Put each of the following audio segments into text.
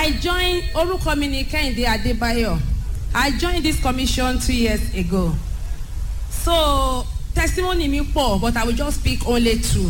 I joined orúkọ mi ní Kẹ́hìndé Adébáyọ̀. I joined this commission 2 years ago. So testimony mi pọ̀, but I will just speak only 2.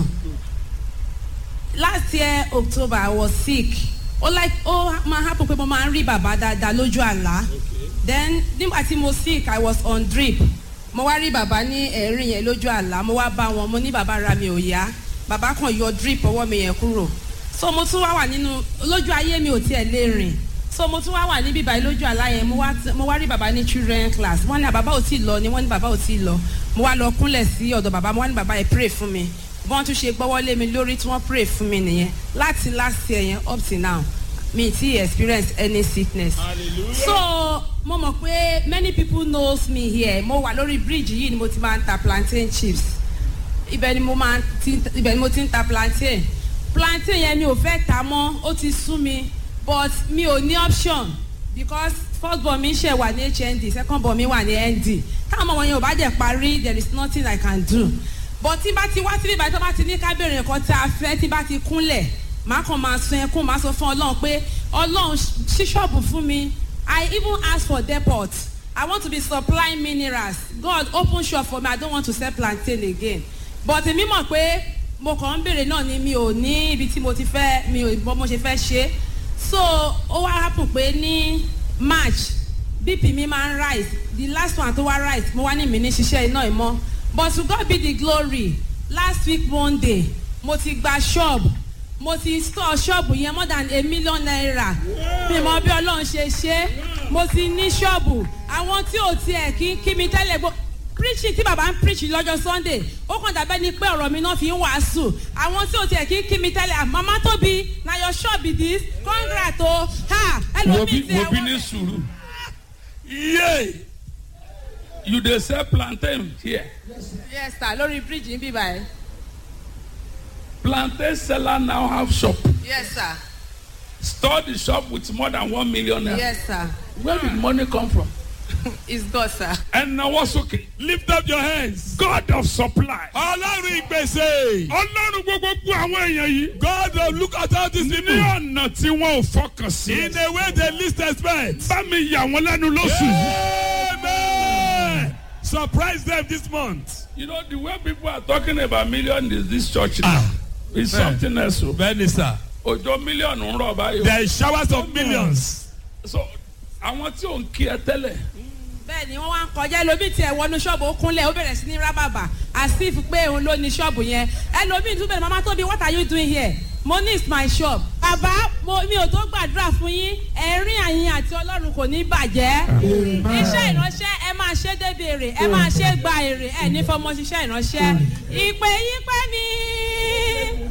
Last year October I was sick. Máa happen pé mo máa ń rí bàbá dáadáa lójú àlá. Then nígbà tí mo sick I was on drip. Mo wá rí bàbá ní ẹ̀rín yẹn lójú àlá. Mo wá bá wọn, mo ní bàbá ra mi ò yá. Bàbá kan yọ drip ọwọ́ mi yẹn kúrò. So mo tún wá wà nínú lójú ayé mi ò tiẹ̀ lè rìn. So mo tún wá níbí báyìí lójú àlá yẹn mo wá rí bàbá ní children class. Wọ́n ní bàbá ò tí lọ ni wọ́n ní bàbá ò tí lọ. Mo wá lọ kúnlẹ̀ sí ọ̀dọ̀ bàbá, mo wá ní bàbá ẹ pray fún mi. Wọ́n tún ṣe gbọ́wọ́lé mi lórí tí wọ́n pray fún mi nìyẹn. Láti last year yẹn up till now me ti experience any sickness. Hallelujah. So mo mọ̀ pé many people knows me here. Mo wà lórí bridge yìí ni mo ti máa ń ta plantain chips. Ibẹ̀ ni mo ti ń ta plantain. Plantain yẹn mi ò fẹ́ ta mọ́, ó ti sú mi, but mi ò ní option because first born mi ṣe wà ní HND, second born mi wà ní ND. Táwọn ọmọ wọn yẹn ò bá jẹ́ parí, there is nothing I can do. But tí bá ti wá síbí báyìí tó bá ti ní kábèrè nǹkan tí a fẹ́, tí bá ti kúnlẹ̀, màá kàn máa sun ẹkún, màá sọ fún Ọlọ́run pé Ọlọ́run ṣí ṣọ́ọ̀bù fún mi. I even ask for depot. I want to be supplying minerals. God open shop for me. I don't want to sell plantain again. But èmi mọ̀ pé mo kàn ń bèrè náà ni mi ò ní ibi tí mo ti fẹ́, mi ò bọ́ mo ṣe fẹ́ ṣe. So ó wá happen pé ní March BP mi máa ń rise. The last one tó wá rise mo wá ní mi ní ṣiṣẹ́ iná ìmọ̀. But to God be the glory. Last week Monday mo ti gba shop, mo ti store shop yẹn more than ₦1 million. Mi mọ bí Ọlọ́run ṣe ṣe. Mo ti ní shop. Àwọn tí ò tiẹ̀ kí mi tẹ́lẹ̀ gbọ́. Preaching tí bàbá ń preach lọ́jọ́ Sunday ó kàn dàbẹ́ ni pé ọ̀rọ̀ mi náà fi ń wàásù. Àwọn tí ò tiẹ̀ kí mi tẹ́lẹ̀ Mama Tobi na your shop be this, congrats o ha ẹlòmíì tí ẹ wọ́n ní sùúrù. Yay! You dey sell plantain here? Yes sir, lórí bridge ń bí báyìí. Plantain seller now have shop. Yes sir. Store the shop with more than ~1 million. Yes sir. Where did money come from? It's God, sir. And now what's okay? Lift up your hands. God of supply. Ọlọ́run ìgbésẹ̀. Ọlọ́run gbogbo àwọn èèyàn yìí. God will look at all these people. Ní ọ̀nà tí wọ́n ò fọkàn sí. In a way they least expect. Bá mi yà wọ́n lẹ́nu lóṣù. Amen. Surprise them this month. You know the way people are talking about million is this church now. It's something else. Bẹ́ẹ̀ni sir. Òjò mílíọ̀nù ń rọ̀ báyìí. There is showers of millions. So àwọn tí ò ń kí ẹ tẹ́lẹ̀. Bẹ́ẹ̀ni wọ́n wá ń kọjá ẹlòmíì tí ẹ wọnú ṣọ́ọ̀bù ó kúnlẹ̀ ó bẹ̀rẹ̀ sí ní rábàbà as if pé òun ló ní ṣọ́ọ̀bù yẹn. Ẹlòmíì tún bẹ̀rẹ̀ Mama Tobi, what are you doing here? Mo ní is my shop. Bàbá mi ò tó gbàdúrà fún yín, ẹ̀rín àyìn àti Ọlọ́run kò ní bàjẹ́. Iṣẹ́ ìránṣẹ́ ẹ máa ṣe débi èrè, ẹ máa ṣe gba èrè, ẹ ní fọmọ ṣiṣẹ́ ìránṣẹ́. Ìpè yín pẹ́ mi